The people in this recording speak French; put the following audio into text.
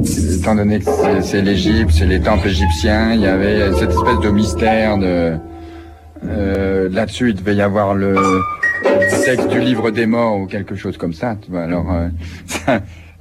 étant donné que c'est l'Égypte, c'est les temples égyptiens, il y avait cette espèce de mystère de là-dessus, il devait y avoir le texte du livre des morts ou quelque chose comme ça. Tu vois. Alors,